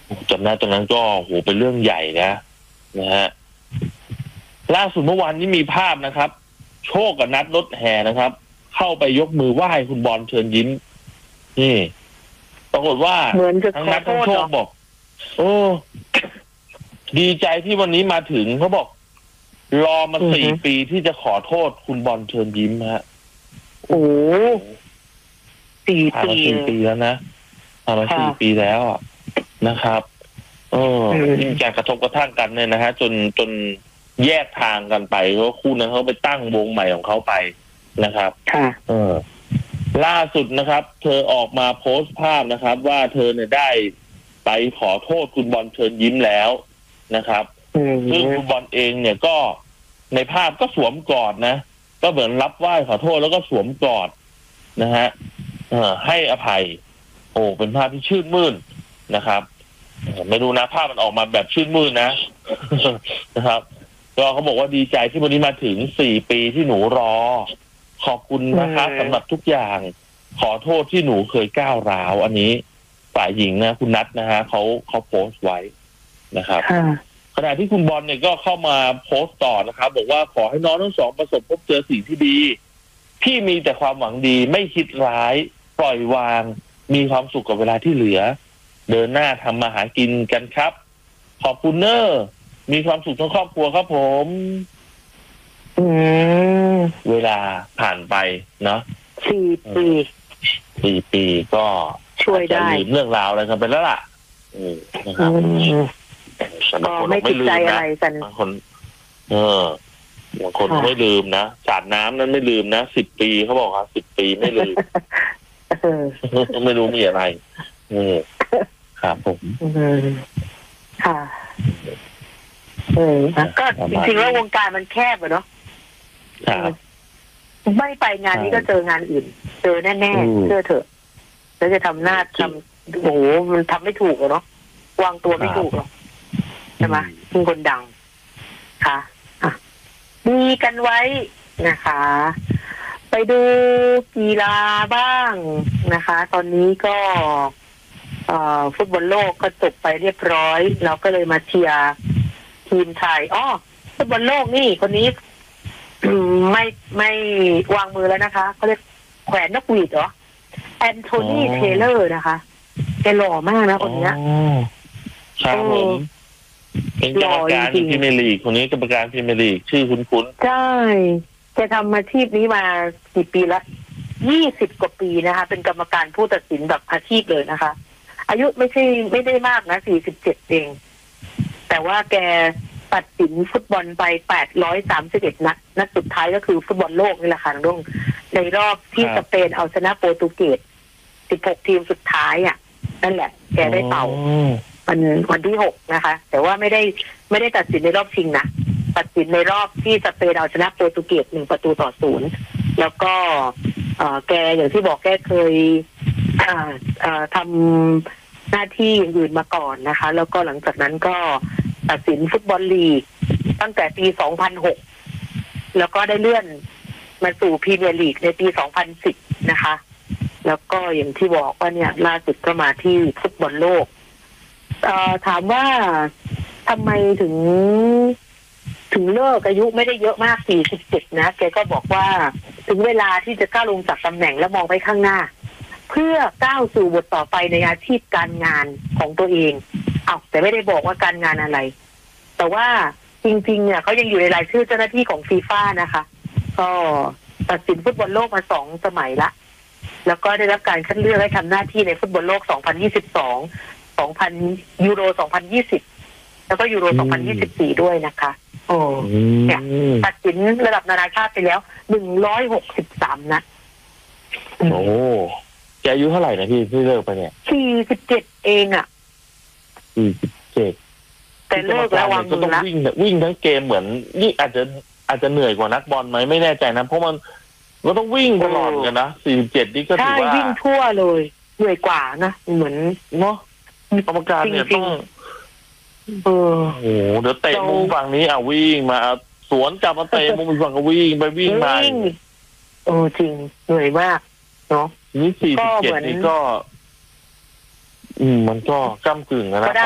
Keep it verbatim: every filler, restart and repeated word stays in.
จำได้ตอนนั้นก็โหเป็นเรื่องใหญ่นะนะฮะล่าสุดเมื่อวานนี้มีภาพนะครับ โชคกับนัดรถแห่นะครับ เข้าไปยกมือไหว้คุณบอลเชิญยิ้มนี่ปรากฏว่าทั้งนัดทั้งโชคบอกโอ้ดีใจที่วันนี้มาถึงเขาบอกรอมาสี่ปีที่จะขอโทษคุณบอลเชิญยิ้มฮะโอ้สี่ปีสี่ปีแล้วนะผ่านมาสี่ปีแล้วนะครับเออมีการกระทบกระทั่งกันเนี่ยนะฮะจนจนแยกทางกันไปเพราะคู่นั้นเขาไปตั้งวงใหม่ของเขาไปนะครับค่ะเออล่าสุดนะครับเธอออกมาโพสต์ภาพนะครับว่าเธอเนี่ยได้ไปขอโทษคุณบอลเชิญยิ้มแล้วนะครับซึ่งคุณบอลเองเนี่ยก็ในภาพก็สวมกอดนะก็เหมือนรับไหว้ขอโทษแล้วก็สวมกอดนะฮะเออให้อภัยโอ้เป็นภาพที่ชื่นมื่นนะครับไม่รู้นะภาพมันออกมาแบบชื่นมื่นนะ นะครับก็เขาบอกว่าดีใจที่วันนี้มาถึงสี่ปีที่หนูรอขอบคุณนะคะสำหรับทุกอย่างขอโทษที่หนูเคยก้าวร้าวอันนี้ฝ่ายหญิงนะคุณนัทนะฮะเขาเขาโพสต์ไว้นะครับขณะที่คุณบอลเนี่ยก็เข้ามาโพสต์ต่อนะครับบอกว่าขอให้น้องทั้งสองประสบพบเจอสิ่งที่ดีพี่มีแต่ความหวังดีไม่คิดร้ายปล่อยวางมีความสุขกับเวลาที่เหลือเดินหน้าทำมาหากินกันครับขอบคุณเนอร์มีความสุขทั้งครอบครัวครับผมอืมเวลาผ่านไปเนาะสี่ปีสี่ปีก็ช่วยได้ลืมเรื่องราวอะไรกันไปแล้วล่ะอืมนะครับก็ไม่ติดใจอะไรกันบางคนเออบางคนไม่ลืมนะสาดน้ำนั้นไม่ลืมนะสิบปีเขาบอกครับสิบปีไม่ลืมไม่รู้มีอะไรอืมครับผมค่ะเออก็จริงๆแล้ววงการมันแคบอะเนาะไม่ไปงานนี้ก็เจองานอื่นเจอแน่ๆเชื่อเถอะแล้วจะทำหน้าทำโอ้โหมันทำไม่ถูกเนาะวางตัวไม่ถูกหรอกใช่ไหมเป็นคนดังค่ะอ่ะมีกันไว้นะคะ ไปดูกีฬาบ้างนะคะ ตอนนี้ก็ฟุตบอลโลกก็จบไปเรียบร้อยเราก็เลยมาเชียร์ทีมไทยอ๋อฟุตบอลโลกนี่คนนี้ไม่ไม่วางมือแล้วนะคะเขาเรียกแขวนนกหวีดเหรอแอนโทนีเทเลอร์นะคะแกหล่อมากนะคนนี้ครับผมเป็นกรรมการพรีเมียร์ลีกคนนี้กรรมการพรีเมียร์ลีกชื่อคุ้นๆใช่แกทำอาชีพนี้มากี่ปีละยี่สิบกว่าปีนะคะเป็นกรรมการผู้ตัดสินแบบอาชีพเลยนะคะอายุไม่ใช่ไม่ได้มากนะสี่สิบเจ็ดเองแต่ว่าแกตัดสินฟุตบอลไปแปดร้อยสามสิบเอ็ดนัดนัดสุดท้ายก็คือฟุตบอลโลกนี่แหละค่ะน้องในรอบที่สเปนเอาชนะโปรตุเกสสิบหกทีมสุดท้ายอ่ะนั่นแหละแกได้เป่าวันวันที่หกนะคะแต่ว่าไม่ได้ไม่ได้ตัดสินในรอบชิงนะตัดสินในรอบที่สเปนเอาชนะโปรตุเกสหนึ่งประตูต่อศูนย์แล้วก็แกอย่างที่บอกแกเคยทำหน้าที่อื่นมาก่อนนะคะแล้วก็หลังจากนั้นก็ตัดสินฟุตบอลลีกตั้งแต่ปีสองพันหกแล้วก็ได้เลื่อนมาสู่พรีเมียร์ลีกในปีสองพันสิบนะคะแล้วก็อย่างที่บอกว่าเนี่ยล่าสุดก็มาที่ฟุตบอลโลกเอ่อถามว่าทำไมถึงถึงเลิกอายุไม่ได้เยอะมากสี่สิบเจ็ดนะแกก็บอกว่าถึงเวลาที่จะก้าวลงจากตำแหน่งและมองไปข้างหน้าเพื่อก้าวสู่บทต่อไปในอาชีพการงานของตัวเองอ้าวแต่ไม่ได้บอกว่าการงานอะไรแต่ว่าจริงๆเนี่ยเขายังอยู่ในรายชื่อเจ้าหน้าที่ของฟีฟ่านะคะก็ตัดสินฟุตบอลโลกมาสองสมัยละแล้วก็ได้รับการคัดเลือกให้ทำหน้าที่ในฟุตบอลโลกสองพันยี่สิบสอง สองพันยูโรสองพันยี่สิบแล้วก็ยูโรสองพันยี่สิบสี่ด้วยนะคะโอ้เนี่ยตัดสินระดับนานาชาติไปแล้วหนึ่งร้อยหกสิบสามนัดโอ้แกอายุเท่าไหร่นะพี่ที่เลิกไปเนี่ยสี่สิบเจ็ดเองอ่ะสี่สิบเจ็ดแต่เลิกแล้ววางมือละวิ่งวิ่งทั้งเกมเหมือนนี่อาจจะอาจจะเหนื่อยกว่านักบอลไหมไม่แน่ใจนะเพราะมันก็ต้องวิ่งตลอดกันนะสี่สิบเจ็ดนี่ก็ถือว่าใช่วิ่งทั่วเลยเหนื่อยกว่านะเหมือนเนาะกรรมการเนี่ยต้องเออโอ้โหเดี๋ยวเตะมุมฝั่งนี้อ่ะวิ่งมาสวนกลับมาเตะมุมฝั่งก็วิ่งไปวิ่งมาโอ้จริงเหนื่อยมากเนาะนี่สี่สิบเจ็ดนี่ก็อืมมันก็ก้ำกึ่งนะ